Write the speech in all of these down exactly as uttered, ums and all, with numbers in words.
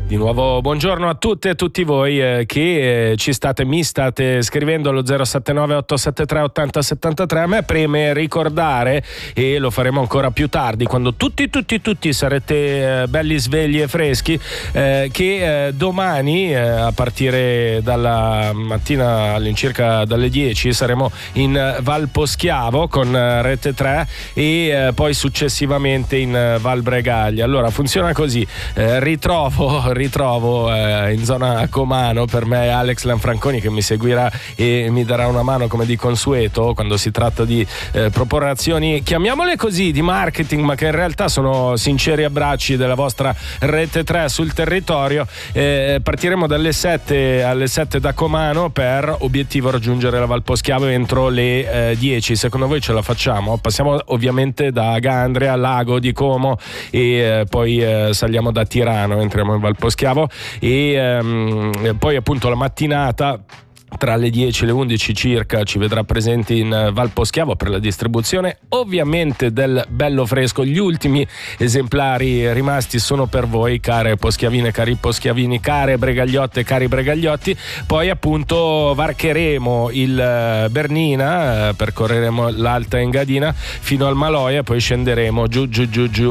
Di nuovo buongiorno a tutte e tutti voi eh, che eh, ci state, mi state scrivendo allo zero sette nove otto sette tre otto zero sette tre. A me preme ricordare, e lo faremo ancora più tardi, quando tutti tutti tutti sarete eh, belli svegli e freschi, eh, che eh, domani eh, a partire dalla mattina all'incirca dalle dieci saremo in Val Poschiavo con eh, Rete tre e eh, poi successivamente in eh, Val Bregaglia. Allora funziona così, eh, ritrovo ritrovo eh, in zona Comano per me Alex Lanfranconi, che mi seguirà e mi darà una mano come di consueto quando si tratta di eh, proporre azioni, chiamiamole così, di marketing, ma che in realtà sono sinceri abbracci della vostra Rete tre sul territorio. Eh, partiremo dalle sette alle sette da Comano per obiettivo raggiungere la Val Poschiavo entro le eh, dieci. Secondo voi ce la facciamo? Passiamo ovviamente da Gandria, Lago di Como e eh, poi eh, saliamo da Tirano, entriamo in Val Poschiavo e ehm, poi appunto la mattinata tra le dieci e le undici circa ci vedrà presenti in Val Poschiavo per la distribuzione ovviamente del bello fresco. Gli ultimi esemplari rimasti sono per voi, care poschiavine, cari poschiavini, care bregagliotte, cari bregagliotti. Poi appunto varcheremo il Bernina, percorreremo l'Alta Engadina fino al Maloia, poi scenderemo giù giù giù giù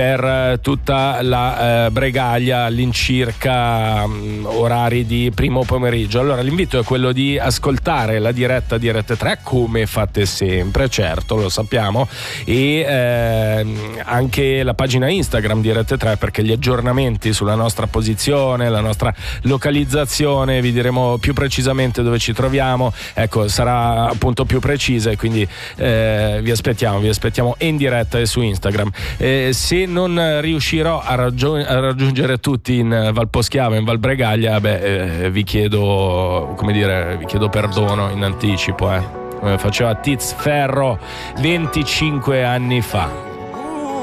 per tutta la eh, Bregaglia all'incirca um, orari di primo pomeriggio. Allora l'invito è quello di ascoltare la diretta di Rete tre come fate sempre, certo, lo sappiamo, e eh, anche la pagina Instagram di Rete tre, perché gli aggiornamenti sulla nostra posizione, la nostra localizzazione, vi diremo più precisamente dove ci troviamo, ecco, sarà appunto più precisa, e quindi eh, vi aspettiamo, vi aspettiamo in diretta e su Instagram. Eh, se non riuscirò a, raggiung- a raggiungere tutti in Val Poschiavo, in Val Bregaglia, beh, eh, vi chiedo, come dire, vi chiedo perdono in anticipo, eh. Come faceva Tiz Ferro venticinque anni fa.